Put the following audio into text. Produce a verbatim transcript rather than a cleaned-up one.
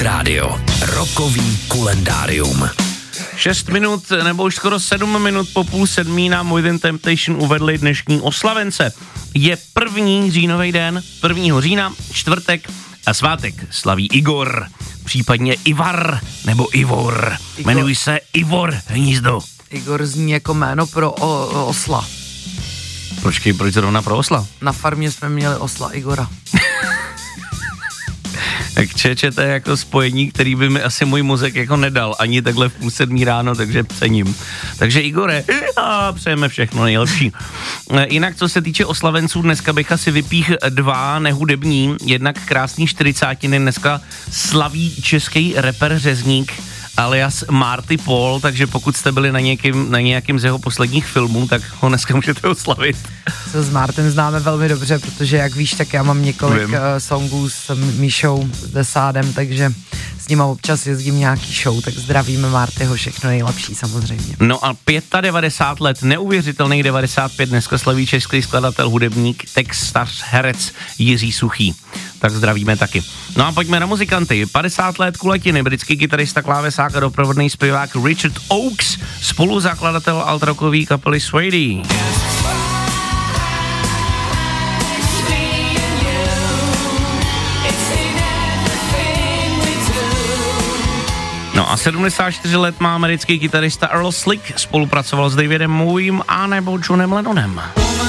Rock Radio. Rockový kalendárium. Šest minut, nebo už skoro sedm minut po půl sedmí nám Within Temptation uvedli dnešní oslavence. Je první říjnový den, prvního října, čtvrtek a svátek slaví Igor, případně Ivar nebo Ivor. Igor. Jmenuji se Ivor Hnízdo. Igor zní jako jméno pro o, o, osla. Počkej, proč zrovna pro osla? Na farmě jsme měli osla Igora. Tak čeče, to je jako spojení, který by mi asi můj mozek jako nedal, ani takhle v půl sedmí ráno, takže cením. Takže Igore, a přejeme všechno nejlepší. Jinak, co se týče oslavenců, dneska bych asi vypích dva nehudební, jednak krásný čtyřicátiny, dneska slaví český rapper řezník alias Marty Paul, takže pokud jste byli na, někým, na nějakým z jeho posledních filmů, tak ho dneska můžete oslavit. Se s Martem známe velmi dobře, protože jak víš, tak já mám několik uh, songů s Míšou, s Desádem, takže s ním občas jezdím nějaký show, tak zdravíme Martyho, všechno nejlepší samozřejmě. No a devadesát pět let, neuvěřitelných devadesát pět, dneska slaví český skladatel, hudebník, textař, herec Jiří Suchý. Tak zdravíme taky. No a pojďme na muzikanty. padesát let kulatiny, britský kytarista, klávesák a doprovodný zpěvák Richard Oakes, spoluzakladatel alt-rockové kapely Suede. No a sedmdesát čtyři let má americký kytarista Earl Slick, spolupracoval s Davidem Mowiem a nebo Johnem Lennonem.